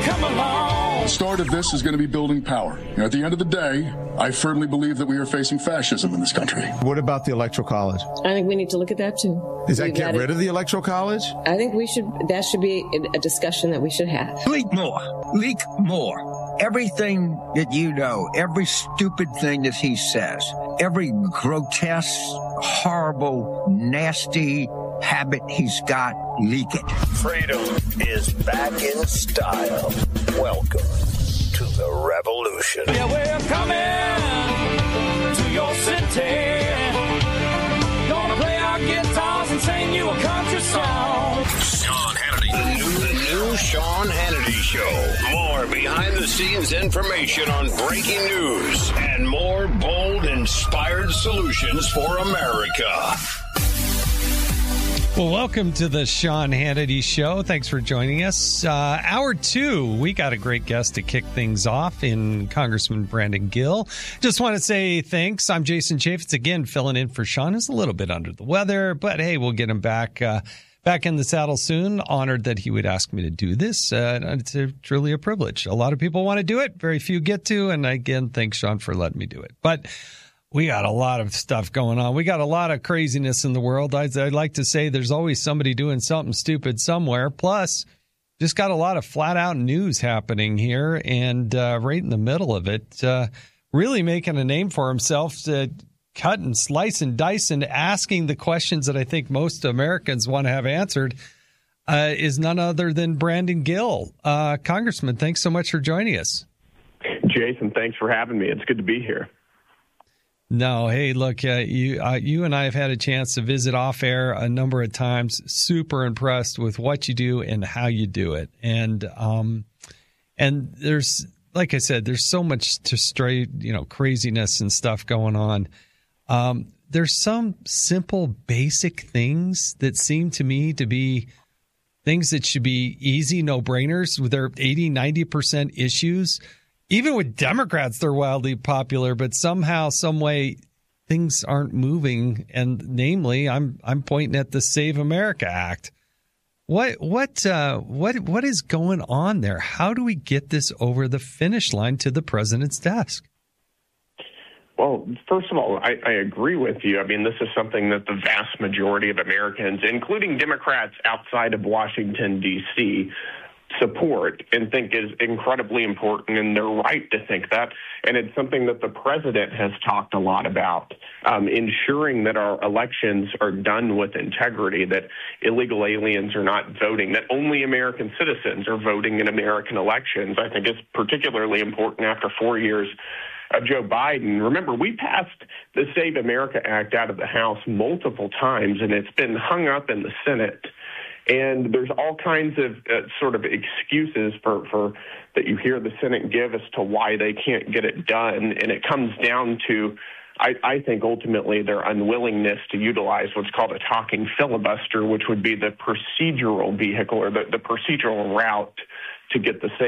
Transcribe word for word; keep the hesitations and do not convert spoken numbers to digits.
come along. The start of this is going to be building power. You know, at the end of the day, I firmly believe that we are facing fascism in this country. What about the Electoral College? I think we need to look at that too. Does that get rid of the Electoral College? I think we should, that should be a discussion that we should have. Leak more. Leak more. Everything that you know, every stupid thing that he says, every grotesque, horrible, nasty habit he's got, leak it. Freedom is back in style. Welcome to the revolution. Yeah, we're coming to your city. Gonna play our guitars and sing you a country song. Sean Hannity. The new, the new Sean Hannity Show. More behind-the-scenes information on breaking news and more bold, inspired solutions for America. Well, welcome to the Sean Hannity Show. Thanks for joining us. Uh, hour two, we got a great guest to kick things off in Congressman Brandon Gill. Just want to say thanks. I'm Jason Chaffetz, again, filling in for Sean, who's a little bit under the weather, but hey, we'll get him back uh, back in the saddle soon. Honored that he would ask me to do this. Uh, it's a, truly a privilege. A lot of people want to do it. Very few get to. And again, thanks, Sean, for letting me do it. But we got a lot of stuff going on. We got a lot of craziness in the world. I'd, I'd like to say there's always somebody doing something stupid somewhere. Plus, just got a lot of flat-out news happening here. And uh, right in the middle of it, uh, really making a name for himself, uh, cut and slice and dice and asking the questions that I think most Americans want to have answered, uh, is none other than Brandon Gill. Uh, Congressman, thanks so much for joining us. Jason, thanks for having me. It's good to be here. No, hey, look, uh, you uh, you and I have had a chance to visit off air a number of times. Super impressed with what you do and how you do it, and um, and there's, like I said, there's so much to stray, you know, craziness and stuff going on. Um, there's some simple, basic things that seem to me to be things that should be easy, no brainers. They're eighty, ninety percent issues. Even with Democrats, they're wildly popular, but somehow, some way, things aren't moving. And namely, I'm I'm pointing at the Save America Act. What what uh, what what is going on there? How do we get this over the finish line to the president's desk? Well, first of all, I, I agree with you. I mean, this is something that the vast majority of Americans, including Democrats outside of Washington, D C, support and think is incredibly important, and they're right to think that. And it's something that the president has talked a lot about, um, ensuring that our elections are done with integrity, that illegal aliens are not voting, that only American citizens are voting in American elections. I think it's particularly important after four years of Joe Biden. Remember, we passed the Save America Act out of the House multiple times, and it's been hung up in the Senate. And there's all kinds of uh, sort of excuses for, for that you hear the Senate give as to why they can't get it done. And it comes down to, I, I think, ultimately their unwillingness to utilize what's called a talking filibuster, which would be the procedural vehicle or the, the procedural route to get the